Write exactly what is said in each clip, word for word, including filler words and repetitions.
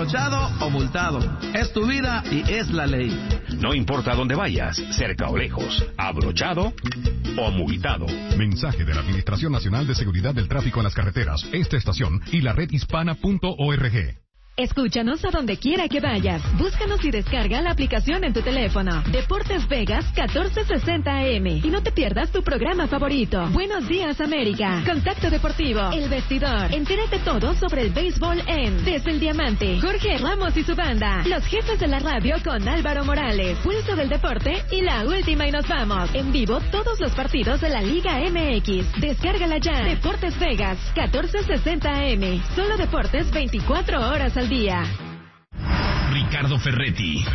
abrochado o multado. Es tu vida y es la ley. No importa dónde vayas, cerca o lejos, abrochado o multado. Mensaje de la Administración Nacional de Seguridad del Tráfico en las Carreteras, esta estación y la red hispana punto org. Escúchanos a donde quiera que vayas. Búscanos y descarga la aplicación en tu teléfono. Deportes Vegas catorce sesenta A M. Y no te pierdas tu programa favorito. Buenos días, América. Contacto Deportivo. El Vestidor. Entérate todo sobre el béisbol en Desde el Diamante. Jorge Ramos y su banda. Los jefes de la radio con Álvaro Morales. Pulso del Deporte y la última y nos vamos. En vivo todos los partidos de la Liga M X. Descárgala ya. Deportes Vegas catorce sesenta A M. Solo deportes veinticuatro horas al día. Ricardo Ferretti,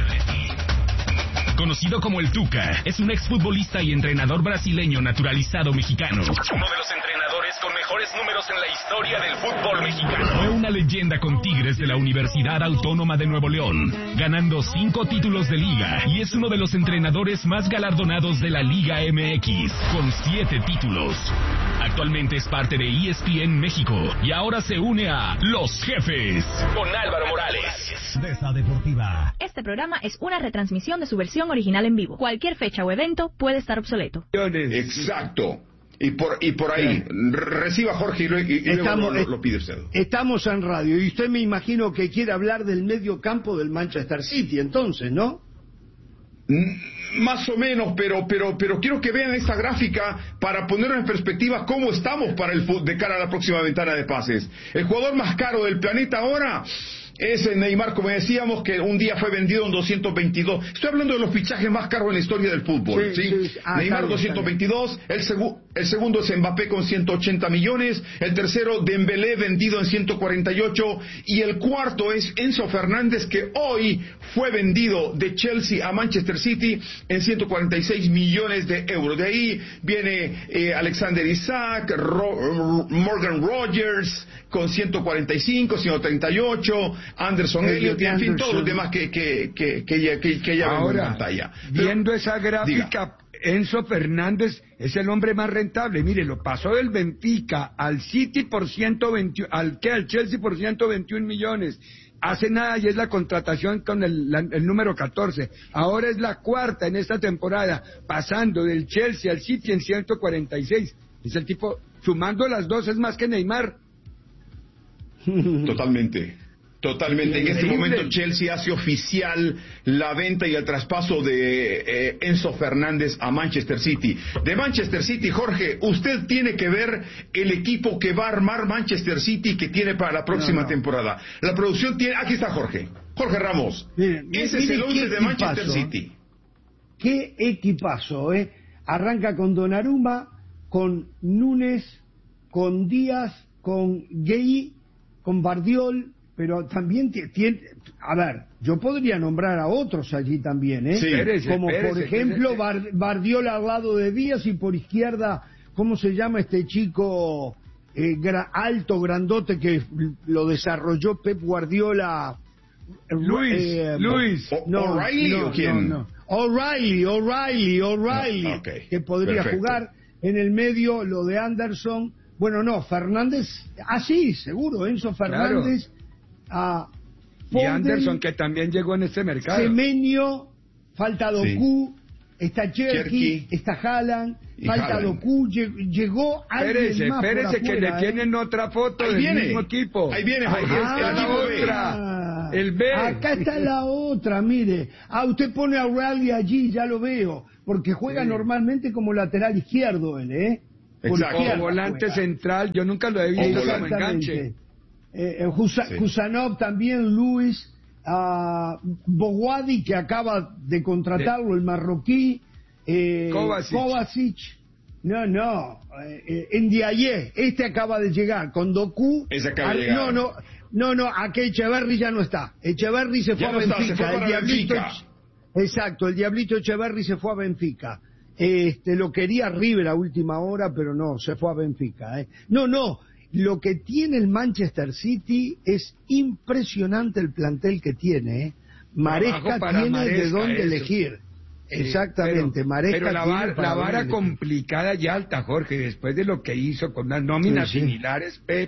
conocido como el Tuca, es un exfutbolista y entrenador brasileño naturalizado mexicano. Uno de los entrenadores con mejores números en la historia del fútbol mexicano. Fue una leyenda con Tigres de la Universidad Autónoma de Nuevo León, ganando cinco títulos de liga, y es uno de los entrenadores más galardonados de la Liga M X, con siete títulos. Actualmente es parte de E S P N México y ahora se une a Los Jefes con Álvaro Morales. Besa Deportiva. Este programa es una retransmisión de su versión original en vivo. Cualquier fecha o evento puede estar obsoleto. Exacto. Y por y por ahí, reciba Jorge y, lo, y, y estamos, luego lo, lo pide usted. Estamos en radio y usted me imagino que quiere hablar del medio campo del Manchester City, entonces, ¿no? Más o menos, pero pero pero quiero que vean esta gráfica para poner en perspectiva cómo estamos para el de cara a la próxima ventana de pases. El jugador más caro del planeta ahora es Neymar, como decíamos, que un día fue vendido en doscientos veintidós. Estoy hablando de los fichajes más caros en la historia del fútbol. Sí, ¿sí? Sí. Ah, Neymar doscientos veintidós, el, segu el segundo es Mbappé con ciento ochenta millones, el tercero Dembélé vendido en ciento cuarenta y ocho y el cuarto es Enzo Fernández, que hoy fue vendido de Chelsea a Manchester City en ciento cuarenta y seis millones de euros. De ahí viene eh, Alexander Isaac, Ro Morgan Rogers con ciento cuarenta y cinco, ciento treinta y ocho, Anderson Elliott, en fin, todos los demás que, que, que, que ya, que, que ya vemos en pantalla. Pero, viendo esa gráfica, diga. Enzo Fernández es el hombre más rentable. Mire, lo pasó del Benfica al City por ciento veintiuno, al que al Chelsea por ciento veintiún millones. Hace nada y es la contratación con el, la, el número catorce. Ahora es la cuarta en esta temporada, pasando del Chelsea al City en ciento cuarenta y seis. Es el tipo, sumando las dos, es más que Neymar. Totalmente. Totalmente. En este momento Chelsea hace oficial la venta y el traspaso de eh, Enzo Fernández a Manchester City. De Manchester City, Jorge, usted tiene que ver el equipo que va a armar Manchester City que tiene para la próxima no, no. temporada. La producción tiene... Aquí está Jorge. Jorge Ramos. Miren, Ese miren es el once de Manchester equipazo, City. Qué equipazo, ¿eh? Arranca con Donnarumma, con Núñez, con Díaz, con Gueye, con Bardiol... Pero también tiene, a ver, yo podría nombrar a otros allí también, ¿eh? Sí, espérese, como espérese, por ejemplo espérese. Bardiola al lado de Díaz y por izquierda, ¿cómo se llama este chico eh, gra, alto, grandote que lo desarrolló Pep Guardiola? Luis, eh, Luis, no, O'Reilly no, o quién? No, no. O'Reilly, O'Reilly, O'Reilly, no, okay, que podría perfecto. Jugar en el medio, lo de Anderson. Bueno, no, Fernández, ah sí, seguro, Enzo Fernández. Claro. A y Anderson, que también llegó en este mercado. Semenyo, falta Doku, sí. Está Cherky, está Haaland, falta Haaland. Doku, llegó alguien más por afuera, que le tienen ¿eh? Otra foto ahí del viene. Mismo equipo. Ahí viene, Jorge, ah, el otra, el B. Acá está la otra, mire. Ah, usted pone a O'Reilly allí, ya lo veo, porque juega sí. normalmente como lateral izquierdo él, ¿eh? Exacto. Como volante juega. Central, yo nunca lo he visto como enganche. Eh, Husa, sí. Kusanov también, Luis, uh, Bowadi, que acaba de contratarlo, el marroquí, eh, Kovacic. Kovacic, no, no, eh, Ndiaye, este acaba de llegar, con Doku, ese acaba de a, llegar. no, no, no, no, aquí Echeverri ya no está, Echeverri se fue ya a no Benfica, está, se fue el diablito, Benfica. Exacto, el diablito Echeverri se fue a Benfica, este, lo quería River a última hora, pero no, se fue a Benfica, eh. no, no, lo que tiene el Manchester City es impresionante el plantel que tiene, ¿eh? Maresca tiene Maresca, de dónde eso. Elegir. Sí, exactamente, pero, Maresca pero la, bar, tiene la vara elegir. Complicada y alta, Jorge, después de lo que hizo con las nóminas sí, sí. similares, Pep,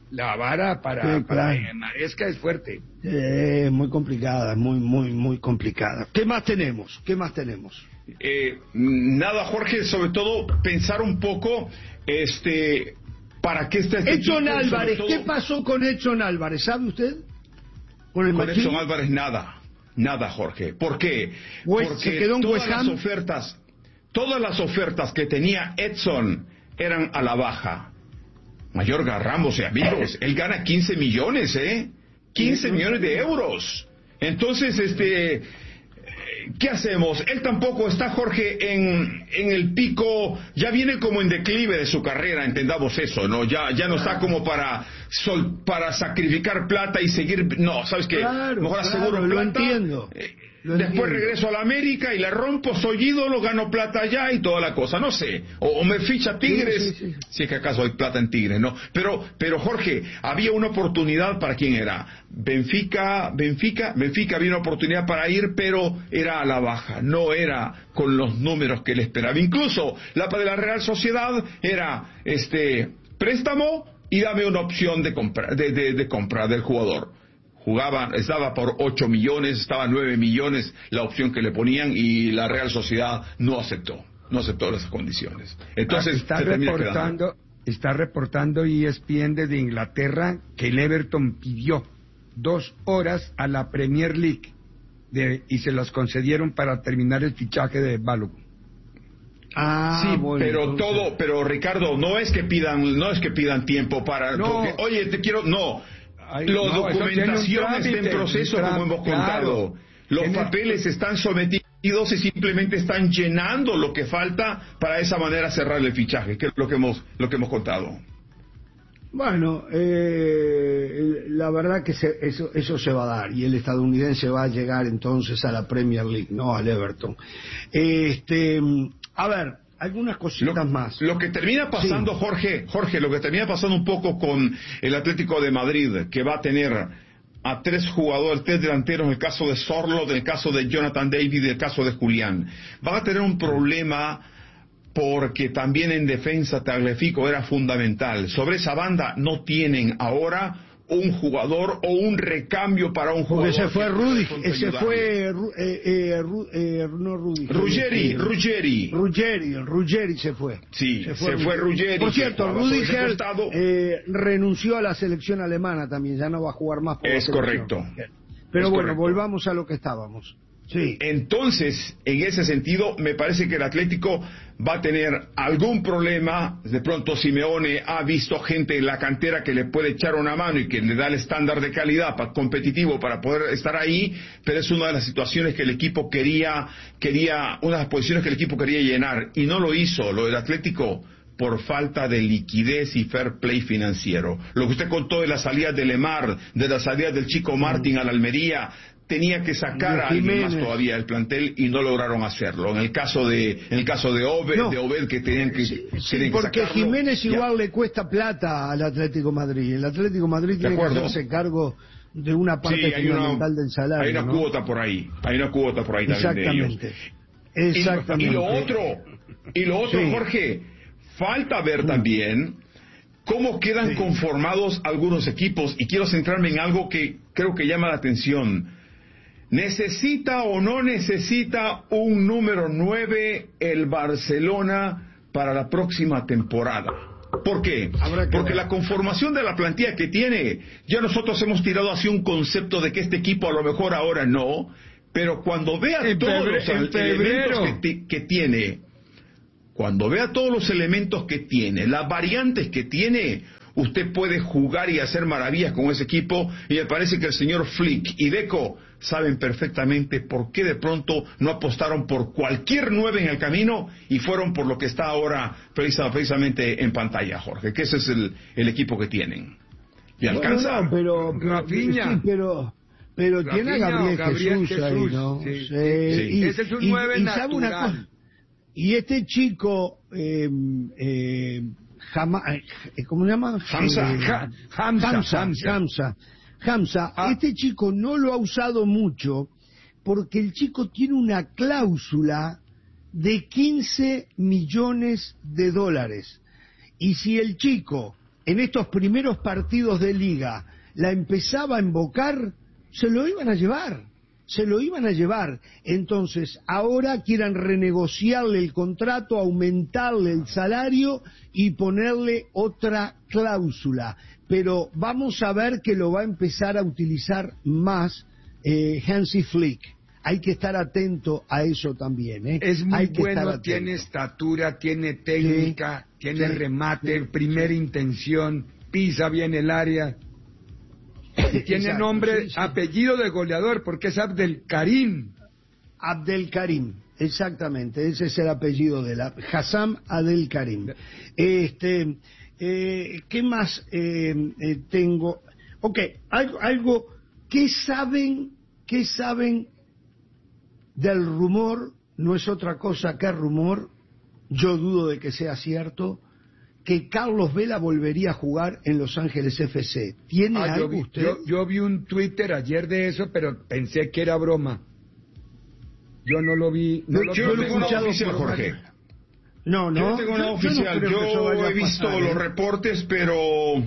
La vara para, Sí, para claro. Maresca es fuerte. Eh, muy complicada, muy, muy, muy complicada. ¿Qué más tenemos? ¿Qué más tenemos? Eh, nada, Jorge, sobre todo pensar un poco, este, para qué está este Edson equipo, Álvarez, sobre ¿qué todo- pasó con Edson Álvarez? ¿Sabe usted? Con el Con Machín. Edson Álvarez nada, nada, Jorge. ¿Por qué? West- Porque se quedó en todas West Ham. las ofertas, todas las ofertas que tenía Edson eran a la baja. Mayorga Ramos y amigos, él gana quince millones, ¿eh? quince millones de euros. Entonces, este, ¿qué hacemos? Él tampoco está, Jorge, en, en el pico, ya viene como en declive de su carrera, entendamos eso, ¿no? Ya, ya no está como para sol, para sacrificar plata y seguir, no, ¿sabes qué? Claro, Mejor claro, aseguro lo plata. entiendo. eh, Lo Después entiendo. regreso a la América y la rompo, soy ídolo, gano plata allá y toda la cosa, no sé. O, o me ficha Tigres, Sí, sí, sí. si es que acaso hay plata en Tigres, ¿no? Pero, pero Jorge, había una oportunidad para quién era. Benfica, Benfica, Benfica había una oportunidad para ir, pero era a la baja, no era con los números que él esperaba. Incluso la de la Real Sociedad era este préstamo y dame una opción de compra, de, de, de compra del jugador. Jugaba, estaba por ocho millones, estaba nueve millones la opción que le ponían y la Real Sociedad no aceptó, no aceptó las condiciones. Entonces, Ah, está se termina reportando, quedando. está reportando E S P N desde Inglaterra que el Everton pidió dos horas a la Premier League de, y se las concedieron para terminar el fichaje de Balogun. Ah, Sí, bueno, pero entonces- todo, pero Ricardo, no es que pidan, no es que pidan tiempo para, No. porque, oye, te quiero, no, Ay, la no, eso tiene un documentación está trámite, en proceso, un como hemos trámite, contado, claro. los Tiene- papeles están sometidos y simplemente están llenando lo que falta para de esa manera cerrar el fichaje, que es lo que hemos, lo que hemos contado. Bueno, eh, la verdad que se- eso, eso se va a dar y el estadounidense va a llegar entonces a la Premier League, no al Everton. Este, a ver, algunas cositas Lo, más. lo que termina pasando, Sí. Jorge, Jorge, lo que termina pasando un poco con el Atlético de Madrid, que va a tener a tres jugadores, tres delanteros, en el caso de Sorlo, en el caso de Jonathan David y en el caso de Julián, van a tener un problema porque también en defensa Tagliafico era fundamental. Sobre esa banda no tienen ahora un jugador o un recambio para un Porque jugador. se fue que Rudy, pueda ese ayudarle. fue Ru- eh, eh, Ru- eh, no Rudy, Ruggeri, eh, Ruggeri. Ruggeri, el Ruggeri se fue. Sí, se fue Ruggeri, Por que cierto, jugaba sobre ese Rudiger costado. eh, renunció a la selección alemana también, ya no va a jugar más por la Es selección. correcto. Pero Es bueno, correcto. volvamos a lo que estábamos. Sí. Entonces, en ese sentido, me parece que el Atlético va a tener algún problema. De pronto Simeone ha visto gente en la cantera que le puede echar una mano y que le da el estándar de calidad pa- competitivo para poder estar ahí, pero es una de las situaciones que el equipo quería, quería, una de las posiciones que el equipo quería llenar y no lo hizo. Lo del Atlético por falta de liquidez y fair play financiero. Lo que usted contó de la salida de Lemar, de la salida del Chico Martín a la Almería, tenía que sacar De a alguien más Jiménez. todavía del plantel y no lograron hacerlo. En el caso de, en el caso de Obed, No. de Obed que tenían que, Sí, tienen que porque sacarlo, Jiménez ya. igual le cuesta plata al Atlético Madrid. El Atlético Madrid tiene que acuerdo. hacerse cargo de una parte Sí, hay una, fundamental del salario. hay una ¿no? cuota por ahí, hay una cuota por ahí también de ellos. Exactamente. Exactamente. Y, y lo otro, y lo otro, Sí. Jorge, falta ver también cómo quedan Sí. conformados algunos equipos, y quiero centrarme en algo que creo que llama la atención. ¿Necesita o no necesita un número nueve el Barcelona para la próxima temporada? ¿Por qué? Habrá que Porque ver. la conformación de la plantilla que tiene, ya nosotros hemos tirado hacia un concepto de que este equipo a lo mejor ahora no, pero cuando vea En todos febre- los en elementos febrero. que, ti- que tiene, cuando vea todos los elementos que tiene, las variantes que tiene, usted puede jugar y hacer maravillas con ese equipo, y me parece que el señor Flick y Deco saben perfectamente por qué de pronto no apostaron por cualquier nueve en el camino y fueron por lo que está ahora precisa- precisamente en pantalla, Jorge, que ese es el, el equipo que tienen. Y Bueno, alcanza. no, pero, Rafinha. sí, pero, pero tiene a Rafinha o Gabriel, Gabriel Jesús, ahí, Jesús, ¿no? sí. Sí, Sí. Y, Ese es un y- nueve y sabe una natural. cosa, y este chico, eh, eh, Jama- eh, ¿cómo se llama? Hamza. Eh, Ja- Hamza, Hamza, Hamza. Hamza. Hamza, Ah. este chico no lo ha usado mucho porque el chico tiene una cláusula de quince millones de dólares. Y si el chico en estos primeros partidos de liga la empezaba a embocar, se lo iban a llevar, se lo iban a llevar. Entonces, ahora quieran renegociarle el contrato, aumentarle el salario y ponerle otra cláusula. Pero vamos a ver que lo va a empezar a utilizar más eh, Hansi Flick. Hay que estar atento a eso también, ¿eh? Es muy Hay que bueno, tiene estatura, tiene técnica, sí, tiene sí, remate, sí, primera sí. intención, pisa bien el área. Y tiene Exacto, nombre, sí, sí. apellido de goleador, porque es Abdelkarim. Abdelkarim, exactamente, ese es el apellido de la Hassam Abdelkarim. Este, eh, ¿qué más eh, eh, tengo? Ok, algo, algo, ¿qué saben, qué saben del rumor? No es otra cosa que rumor, yo dudo de que sea cierto, que Carlos Vela volvería a jugar en Los Ángeles F C. ¿Tiene ah, algo yo vi, usted? Yo, yo vi un Twitter ayer de eso, pero pensé que era broma. Yo no lo vi. No yo lo yo no tengo nada oficial, Jorge. No, no. Yo no tengo nada oficial. Yo, no yo he visto pasar, los ¿eh? reportes, pero uh,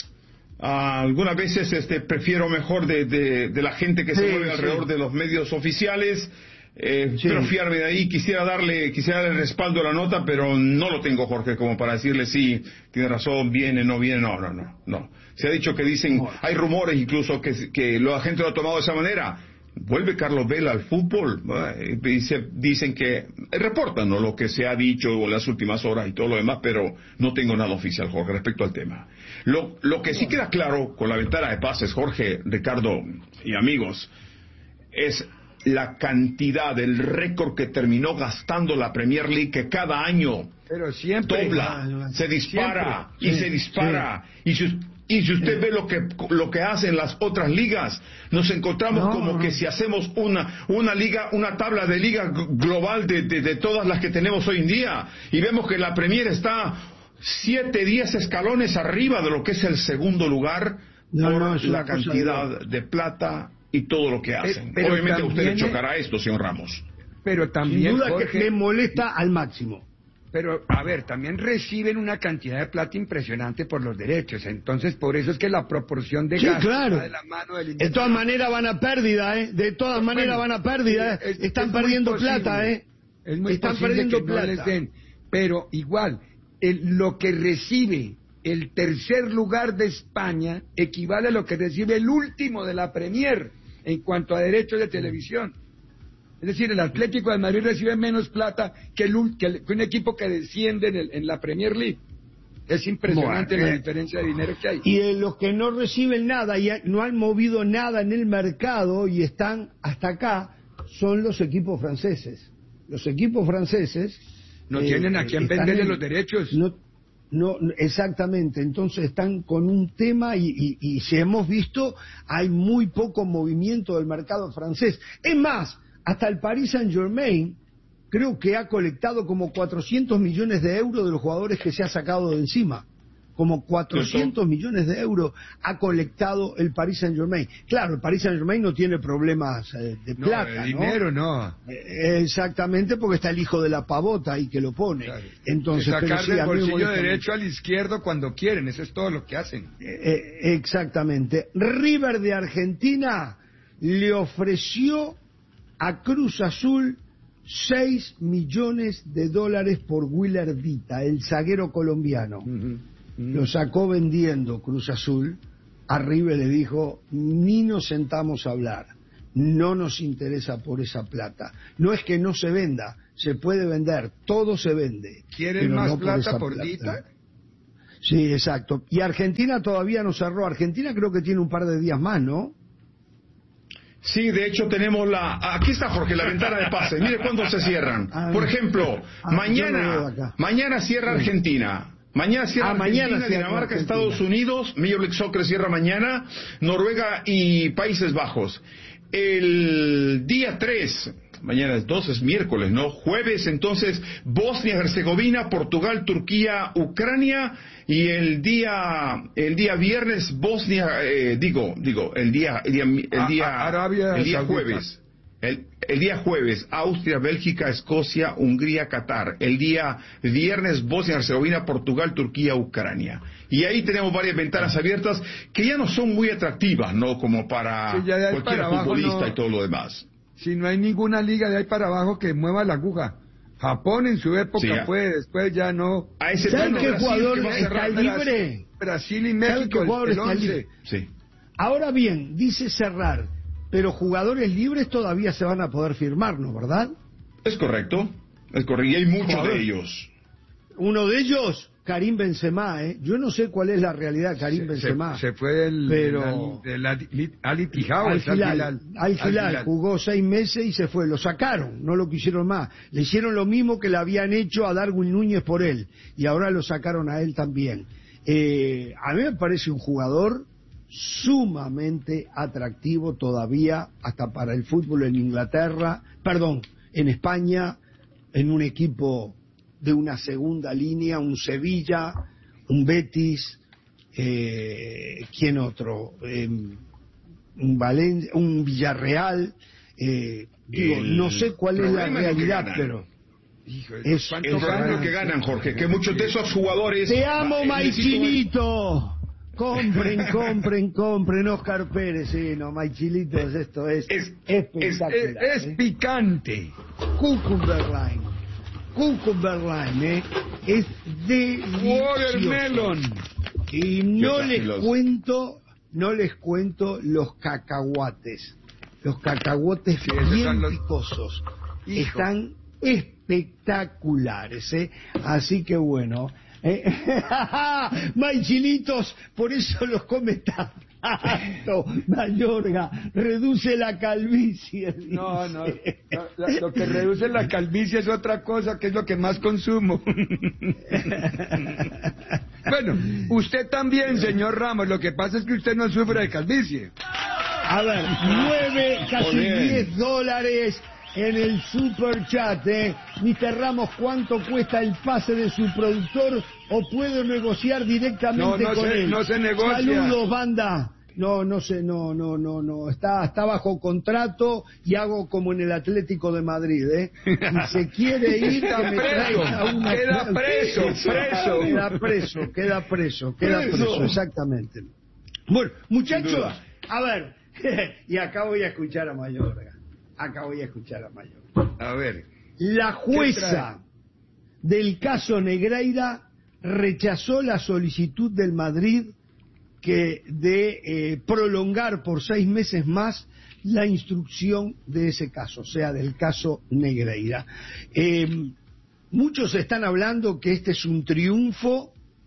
algunas veces este, prefiero mejor de, de, de la gente que sí, se mueve sí. alrededor de los medios oficiales. Eh, sí. Pero fiarme de ahí, quisiera darle quisiera darle respaldo a la nota, pero no lo tengo, Jorge, como para decirle sí, tiene razón, viene, no viene, no, no, no, no. Se ha dicho que dicen, hay rumores incluso que, que la gente lo ha tomado de esa manera. Vuelve Carlos Vela al fútbol, eh, dice, dicen que, reportan ¿no? lo que se ha dicho en las últimas horas y todo lo demás, pero no tengo nada oficial, Jorge, respecto al tema. Lo, lo que sí queda claro con la ventana de pases, Jorge, Ricardo y amigos, es la cantidad, el récord que terminó gastando la Premier League, que cada año pero siempre, dobla, ah, se dispara siempre, y sí, se dispara. Sí. Y, si, y si usted sí. ve lo que lo que hacen las otras ligas, nos encontramos no, como no. que si hacemos una una liga, una tabla de liga global de, de, de todas las que tenemos hoy en día, y vemos que la Premier está siete, diez escalones arriba de lo que es el segundo lugar no, por no, la cantidad de... de plata y todo lo que hacen. Pero obviamente a usted le chocará esto, señor Ramos. Pero también, sin duda, Jorge, que me molesta al máximo. Pero, a ver, también reciben una cantidad de plata impresionante por los derechos. Entonces, por eso es que la proporción de sí, gasto claro. de la mano del De todas maneras van a pérdida, ¿eh? De todas bueno, maneras van a pérdida, ¿eh? Es, Están es perdiendo plata, ¿eh? Es muy Están posible perdiendo que plata. no les den. Pero, igual, el, lo que recibe el tercer lugar de España equivale a lo que recibe el último de la Premier en cuanto a derechos de televisión. Es decir, el Atlético de Madrid recibe menos plata que, el, que, el, que un equipo que desciende en, el, en la Premier League. Es impresionante bueno, la eh, diferencia de dinero que hay. Y eh, los que no reciben nada y no han movido nada en el mercado y están hasta acá son los equipos franceses. Los equipos franceses... No eh, tienen a quién venderle en, los derechos. No, No, exactamente, entonces están con un tema y, y, y si hemos visto, hay muy poco movimiento del mercado francés. Es más, hasta el Paris Saint-Germain creo que ha colectado como cuatrocientos millones de euros de los jugadores que se ha sacado de encima. Como cuatrocientos millones de euros ha colectado el Paris Saint-Germain. Claro, el Paris Saint-Germain no tiene problemas eh, de no, plata, de ¿no? dinero no. Eh, exactamente, porque está el hijo de la pavota ahí que lo pone. Claro. Entonces, sacar sí, del bolsillo derecho al izquierdo cuando quieren, eso es todo lo que hacen. Eh, exactamente. River de Argentina le ofreció a Cruz Azul seis millones de dólares por Willer Dita, el zaguero colombiano. Uh-huh. Lo sacó vendiendo Cruz Azul. Arriba le dijo, ni nos sentamos a hablar, no nos interesa por esa plata. No es que no se venda, se puede vender, todo se vende. ¿Quieren más no plata por, por Dita? Sí, exacto. Y Argentina todavía no cerró. Argentina creo que tiene un par de días más, ¿no? Sí, de hecho tenemos la... Aquí está, Jorge, la ventana de pases. Mire cuándo se cierran. Por ejemplo, ah, mañana, no mañana cierra Argentina. Mañana cierra ah, Argentina, mañana cierra Dinamarca, Argentina. Estados Unidos, Major League Soccer cierra mañana, Noruega y Países Bajos. El día tres, mañana es dos, es miércoles, ¿no? Jueves, entonces, Bosnia, Herzegovina, Portugal, Turquía, Ucrania, y el día, el día viernes, Bosnia, eh, digo, digo, el día, el día, el día, a, a Arabia el día Saudita. jueves. El, el día jueves, Austria, Bélgica, Escocia, Hungría, Qatar. El día viernes, Bosnia, Herzegovina, Portugal, Turquía, Ucrania. Y ahí tenemos varias ventanas abiertas que ya no son muy atractivas, ¿no? Como para sí, cualquier para abajo, futbolista no, y todo lo demás. Si no hay ninguna liga de ahí para abajo que mueva la aguja. Japón en su época sí, fue, después ya no. A ese ¿Saben qué Brasil, jugador que va a está cerrar libre? Brasil y México, ¿Saben qué jugador el, el está once. libre? Sí. Ahora bien, dice cerrar, pero jugadores libres todavía se van a poder firmar, ¿no? ¿Verdad? Es correcto, es correcto, y hay muchos Jugador. de ellos. Uno de ellos, Karim Benzema, ¿eh? Yo no sé cuál es la realidad de Karim Se, Benzema. se, se fue del, pero... del, del, del Al Ittihad, Al Al Hilal, Hilal, Al Hilal, jugó seis meses y se fue. Lo sacaron, no lo quisieron más. Le hicieron lo mismo que le habían hecho a Darwin Núñez por él. Y ahora lo sacaron a él también. Eh, a mí me parece un jugador sumamente atractivo todavía, hasta para el fútbol en Inglaterra, perdón, en España, en un equipo de una segunda línea, un Sevilla, un Betis, eh, ¿quién otro? Eh, un, Valen un Villarreal, eh, digo, el no sé cuál es la realidad, pero... Hijo, es, El rango que ganan, Jorge, que muchos de esos jugadores... ¡Te amo, Maichilito! Compren, compren, compren, Oscar Pérez, sí, no, Maichilitos, esto es, es espectacular. Es, es, es ¿eh? picante. Cucumberline, Cucumberline, ¿eh? Es delicioso. Watermelon. Y no Yo les los... cuento, no les cuento los cacahuates. Los cacahuates sí, bien los... picosos. Hijo. Están espectaculares, ¿eh? Así que bueno... Eh, Maichilitos, por eso los come tanto. Mayorga, reduce la calvicie. Dice. No, no, lo, lo que reduce la calvicie es otra cosa, que es lo que más consumo. Bueno, usted también, señor Ramos, lo que pasa es que usted no sufre de calvicie. A ver, nueve, casi diez dólares en el super chat, ¿eh? mister Ramos, ¿cuánto cuesta el pase de su productor o puedo negociar directamente no, no con se, él? No se negocia. Saludos, banda. No, no sé, no, no, no, no. Está, está bajo contrato y hago como en el Atlético de Madrid, ¿eh? Si se quiere ir, que me traiga una... Queda preso, preso. Queda preso, queda preso, queda preso, exactamente. Bueno, muchachos, a ver, y acá voy a escuchar a Mayorga. Acá voy a escuchar a Mayorga. A ver. La jueza del caso Negreira rechazó la solicitud del Madrid que de eh, prolongar por seis meses más la instrucción de ese caso, o sea, del caso Negreira. Eh, muchos están hablando que este es un triunfo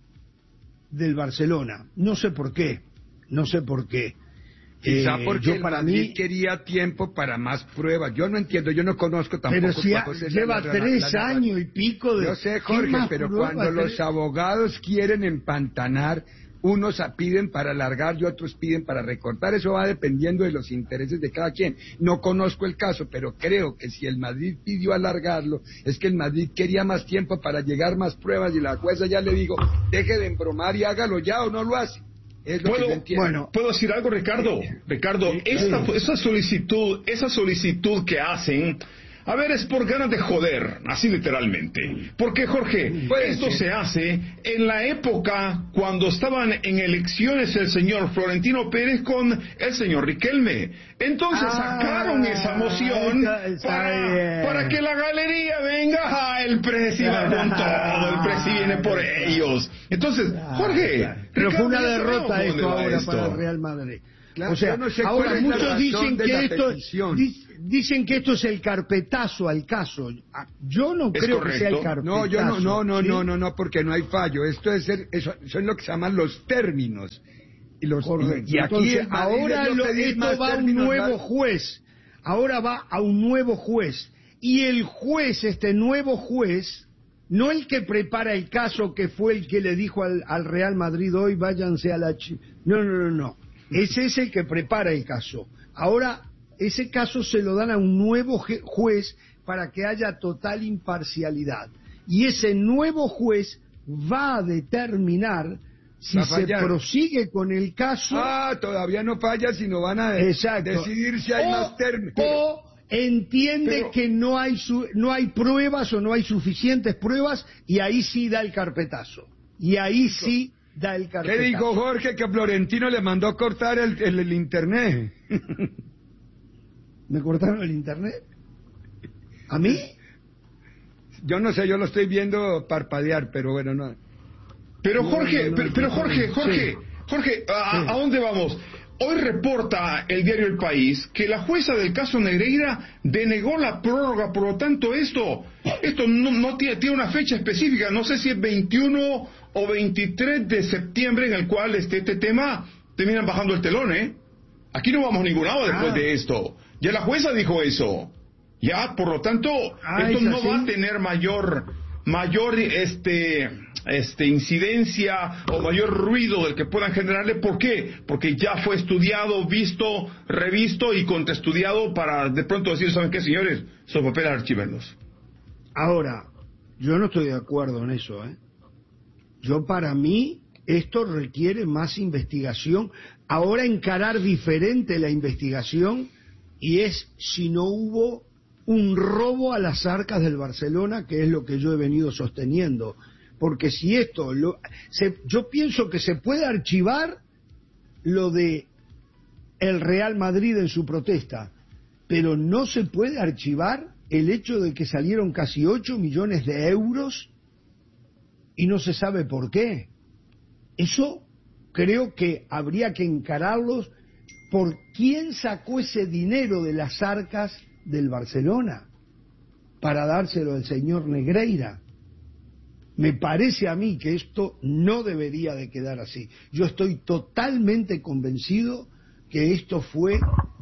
del Barcelona. No sé por qué, no sé por qué. Quizá porque eh, el para Madrid mí quería tiempo para más pruebas. Yo no entiendo, yo no conozco tampoco. Pero si ha, lleva la, tres la, la, años y pico de... Yo sé, Jorge, pero cuando los abogados quieren empantanar, unos piden para alargar y otros piden para recortar. Eso va dependiendo de los intereses de cada quien. No conozco el caso, pero creo que si el Madrid pidió alargarlo, es que el Madrid quería más tiempo para llegar más pruebas y la jueza ya le digo, deje de embromar y hágalo ya o no lo hace. Es lo ¿Puedo, que yo entiendo. Bueno, ¿puedo decir algo, Ricardo? Ricardo, esta, esa solicitud, esa solicitud que hacen, a ver, es por ganas de joder, así literalmente. Porque, Jorge, esto se hace en la época cuando estaban en elecciones el señor Florentino Pérez con el señor Riquelme. Entonces ah, sacaron esa moción esa, esa, para, para que la galería venga, ah, el presidente va con todo, el presidente viene por ellos. Entonces, Jorge... Pero fue una derrota esto ahora esto. para el Real Madrid. Claro, o sea, no sé ahora muchos dicen que esto dicen que esto es el carpetazo al caso. Yo no creo correcto. que sea el carpetazo. No, yo no, no, no, ¿sí? no, no, no, porque no hay fallo. Esto es ser, eso, son lo que se llaman los términos. Y los correcto. Y aquí Entonces, ahora lo, esto va a un nuevo juez. Ahora va a un nuevo juez y el juez, este nuevo juez. No el que prepara el caso, que fue el que le dijo al, al Real Madrid hoy, váyanse a la... Ch no, no, no, no. Ese es el que prepara el caso. Ahora, ese caso se lo dan a un nuevo juez para que haya total imparcialidad. Y ese nuevo juez va a determinar si se prosigue con el caso... Ah, todavía no falla, sino van a Exacto. decidir si hay o, más términos. O entiende Pero... que no hay su, no hay pruebas o no hay suficientes pruebas y ahí sí da el carpetazo. Y ahí sí da el carpetazo. ¿Qué dijo Jorge? Que Florentino le mandó cortar el, el, el internet. ¿Me cortaron el internet? ¿A mí? Yo no sé, yo lo estoy viendo parpadear, pero bueno, no. Pero Jorge, No, no, no, pero, pero no, Jorge, sí. Jorge, Jorge, ¿a, Sí. ¿a dónde vamos? Hoy reporta el diario El País que la jueza del caso Negreira denegó la prórroga, por lo tanto esto, esto no, no tiene, tiene una fecha específica, no sé si es veintiuno o veintitrés de septiembre en el cual este, este tema terminan bajando el telón, ¿eh? Aquí no vamos a ningún lado después Ah. de esto. Ya la jueza dijo eso. Ya, por lo tanto, Ah, esto ¿es no así? va a tener mayor, mayor, este, este, incidencia o mayor ruido del que puedan generarle. ¿Por qué? Porque ya fue estudiado, visto, revisto y contraestudiado para de pronto decir, ¿saben qué, señores? Esos papeles archivarlos. Ahora, yo no estoy de acuerdo en eso, ¿eh? Yo, para mí, esto requiere más investigación. Ahora encarar diferente la investigación y es si no hubo un robo a las arcas del Barcelona, que es lo que yo he venido sosteniendo. Porque si esto, lo, se, yo pienso que se puede archivar lo de el Real Madrid en su protesta, pero no se puede archivar el hecho de que salieron casi ocho millones de euros y no se sabe por qué. Eso creo que habría que encararlos por quién sacó ese dinero de las arcas del Barcelona para dárselo al señor Negreira. Me parece a mí que esto no debería de quedar así. Yo estoy totalmente convencido que esto fue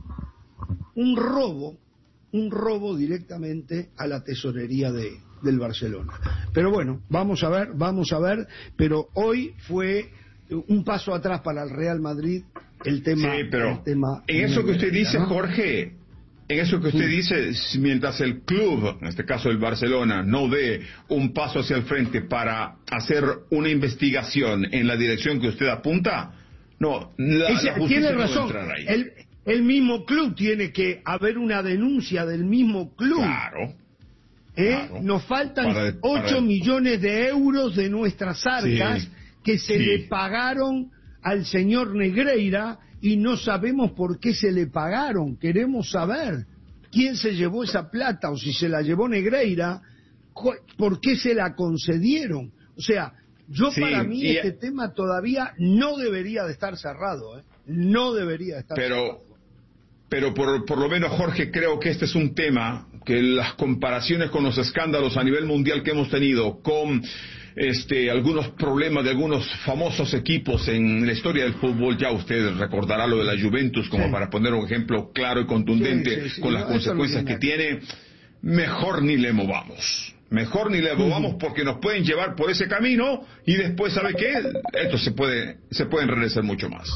un robo, un robo directamente a la tesorería de, del Barcelona. Pero bueno, vamos a ver, vamos a ver, pero hoy fue un paso atrás para el Real Madrid el tema. Sí, pero el tema en eso que usted dice, ¿no? Jorge, en eso que usted dice, si mientras el club, en este caso el Barcelona, no dé un paso hacia el frente para hacer una investigación en la dirección que usted apunta, no, la, Ese- la justicia tiene no va a razón. entrar ahí. El, el mismo club tiene que haber una denuncia del mismo club. Claro. ¿Eh? claro. Nos faltan Para- ocho para- millones de euros de nuestras arcas Sí, que se sí. le pagaron al señor Negreira y no sabemos por qué se le pagaron. Queremos saber quién se llevó esa plata o si se la llevó Negreira, co- por qué se la concedieron. O sea, yo Sí, para mí y- este tema todavía no debería de estar cerrado, ¿eh? No debería de estar cerrado. Pero, pero por, por lo menos, Jorge, creo que este es un tema que las comparaciones con los escándalos a nivel mundial que hemos tenido, con este algunos problemas de algunos famosos equipos en la historia del fútbol, ya usted recordará lo de la Juventus como Sí. para poner un ejemplo claro y contundente Sí, sí, sí, con no, las eso consecuencias no que tiene tiene. Mejor ni le movamos. Mejor ni le movamos porque nos pueden llevar por ese camino y después, ¿sabe qué? Esto se puede se puede enredecer mucho más.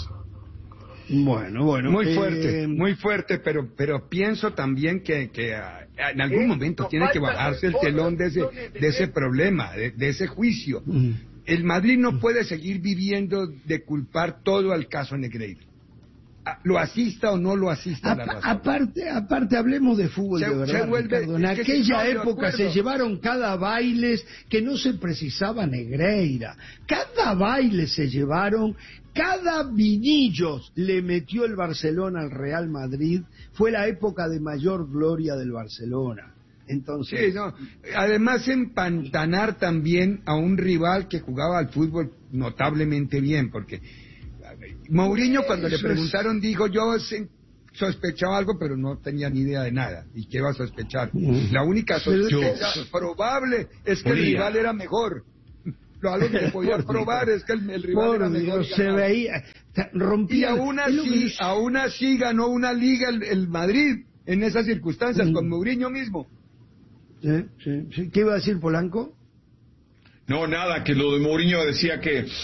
Bueno, bueno. Muy eh, fuerte, muy fuerte, pero pero pienso también que, que ah, en algún Eh, momento nos tiene que faltan bajarse el otras telón de ese, millones de de ese euros. problema, de, de ese juicio. Mm. El Madrid no puede seguir viviendo de culpar todo al caso Negreira. Ah, Lo asista o no lo asista la Apa- razón. aparte, aparte hablemos de fútbol Se- de verdad, se vuelve- Ricardo. En es que sí, aquella estoy de época se acuerdo. llevaron cada bailes que no se precisaba Negreira. Cada baile se llevaron, cada vinillos le metió el Barcelona al Real Madrid. Fue la época de mayor gloria del Barcelona. Entonces, Sí, no. Además, empantanar también a un rival que jugaba al fútbol notablemente bien, porque Mourinho, cuando le Eso es- preguntaron, dijo: yo se- sospechaba algo, pero no tenía ni idea de nada. ¿Y qué va a sospechar? Mm. La única Pero- sospecha probable es que el Podría. rival era mejor. Lo algo que se podía Por probar Dios. es que el, el rival por era mejor. Dios, y se ganaba. veía, ta- Y rompía. aún es lo que así, yo- aún así ganó una liga el, el Madrid en esas circunstancias, Mm. con Mourinho mismo. Sí, sí, sí. ¿Qué iba a decir Polanco? No, nada, que lo de Mourinho decía que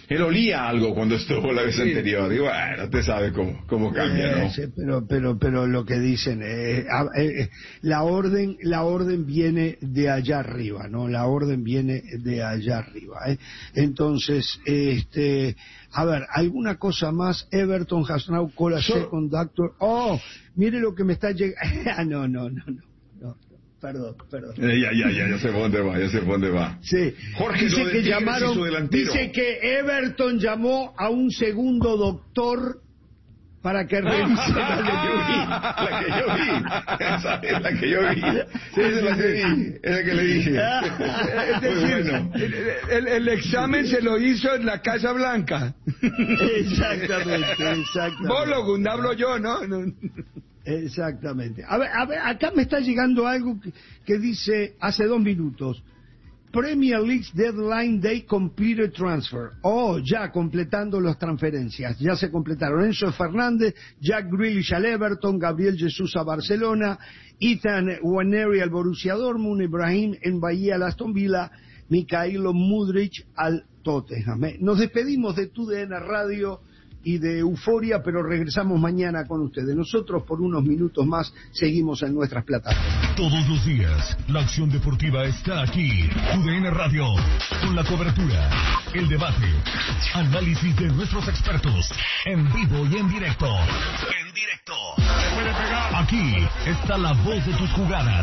él olía algo cuando estuvo la vez sí. anterior. Y bueno, usted sabe cómo, cómo cambia, ¿no? Eh, sí, pero, pero, pero lo que dicen, eh, eh, la orden, la orden viene de allá arriba, ¿no? La orden viene de allá arriba, ¿eh? Entonces, este, a ver, ¿alguna cosa más? Everton has now called a second doctor. Oh, mire lo que me está llegando. Ah, no, no, no, no. Perdón, perdón. Eh, ya, ya, ya, ya sé por dónde va, ya sé por dónde va. Sí. Jorge dice que llamaron, dice que Everton llamó a un segundo doctor para que revise la que yo vi. La que yo vi. Esa es la que yo vi. Sí, esa es la que vi. Es la que le dije. Es decir, bueno. el, el, el examen se lo hizo en la Casa Blanca. Exactamente, exactamente. Bólogund, hablo yo, ¿no? no. Exactamente. A ver, a ver, acá me está llegando algo que, que dice hace dos minutos. Premier League's Deadline Day Completed Transfer. Oh, ya completando las transferencias. Ya se completaron. Enzo Fernández, Jack Grealish al Everton, Gabriel Jesús a Barcelona, Ethan Nwaneri al Borussia Dortmund, Ibrahim Mbaye al Aston Villa, Mikhailo Mudryk al Tottenham. Nos despedimos de T U D N Radio y de Euforia, pero regresamos mañana con ustedes. Nosotros por unos minutos más seguimos en nuestras plataformas. Todos los días, la acción deportiva está aquí. T U D N Radio, con la cobertura, el debate, análisis de nuestros expertos, en vivo y en directo. En directo. Aquí está la voz de tus jugadas.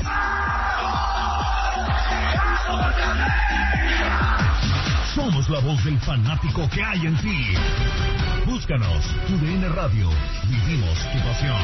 Somos la voz del fanático que hay en ti. Búscanos, T U D N Radio. Vivimos tu pasión.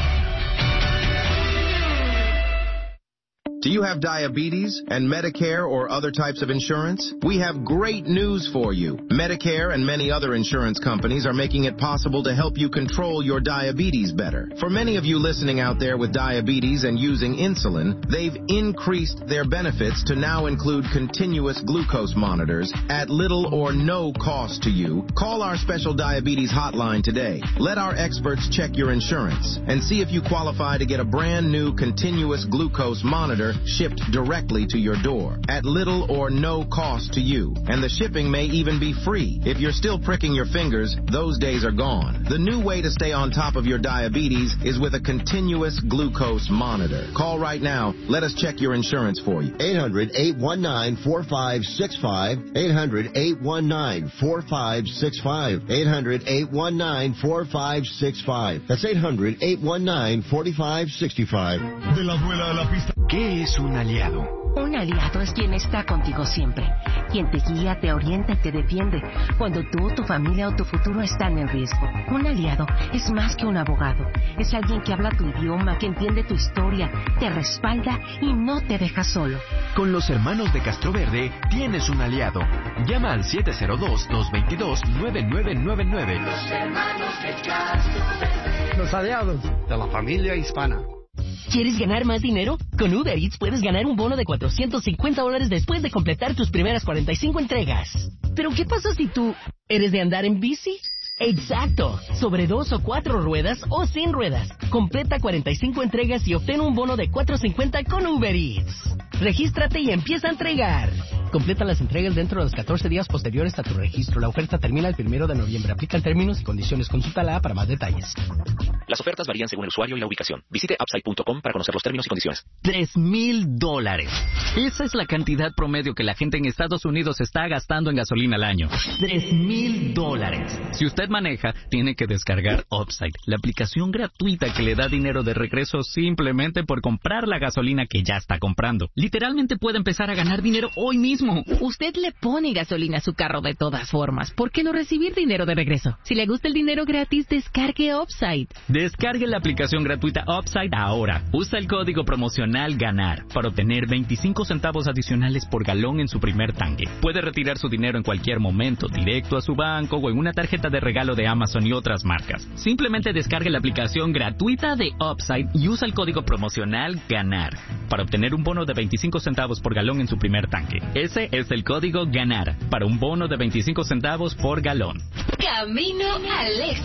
Do you have diabetes and Medicare or other types of insurance? We have great news for you. Medicare and many other insurance companies are making it possible to help you control your diabetes better. For many of you listening out there with diabetes and using insulin, they've increased their benefits to now include continuous glucose monitors at little or no cost to you. Call our special diabetes hotline today. Let our experts check your insurance and see if you qualify to get a brand new continuous glucose monitor shipped directly to your door at little or no cost to you. And the shipping may even be free. If you're still pricking your fingers, those days are gone. The new way to stay on top of your diabetes is with a continuous glucose monitor. Call right now. Let us check your insurance for you. eight hundred, eight one nine, four five six five. eight hundred, eight one nine, four five six five. eight hundred, eight one nine, four five six five. That's eight hundred, eight one nine, four five six five. De la duela a la pista. ¿Qué es un aliado? Un aliado es quien está contigo siempre, quien te guía, te orienta y te defiende cuando tú, tu familia o tu futuro están en riesgo. Un aliado es más que un abogado, es alguien que habla tu idioma, que entiende tu historia, te respalda y no te deja solo. Con los hermanos de Castroverde tienes un aliado. Llama al siete cero dos, dos dos dos, nueve nueve nueve nueve. Los hermanos de Castroverde. Los aliados de la familia hispana. ¿Quieres ganar más dinero? Con Uber Eats puedes ganar un bono de cuatrocientos cincuenta dólares después de completar tus primeras cuarenta y cinco entregas. ¿Pero qué pasa si tú eres de andar en bici? Exacto, sobre dos o cuatro ruedas o sin ruedas. Completa cuarenta y cinco entregas y obtén un bono de cuatrocientos cincuenta con Uber Eats. Regístrate y empieza a entregar. Completa las entregas dentro de los catorce días posteriores a tu registro. La oferta termina el primero de noviembre. Aplican términos y condiciones. Consulta la A para más detalles. Las ofertas varían según el usuario y la ubicación. Visite upside punto com para conocer los términos y condiciones. Tres mil dólares. Esa es la cantidad promedio que la gente en Estados Unidos está gastando en gasolina al año. Tres mil dólares. Si usted maneja, tiene que descargar Upside, la aplicación gratuita que le da dinero de regreso simplemente por comprar la gasolina que ya está comprando. Literalmente puede empezar a ganar dinero hoy mismo. Usted le pone gasolina a su carro de todas formas. ¿Por qué no recibir dinero de regreso? Si le gusta el dinero gratis, descargue Upside. Descargue la aplicación gratuita Upside ahora. Usa el código promocional GANAR para obtener veinticinco centavos adicionales por galón en su primer tanque. Puede retirar su dinero en cualquier momento, directo a su banco o en una tarjeta de regalo de Amazon y otras marcas. Simplemente descargue la aplicación gratuita de Upside y usa el código promocional GANAR para obtener un bono de veinticinco centavos por galón en su primer tanque. Ese es el código GANAR para un bono de veinticinco centavos por galón. Camino al éxito.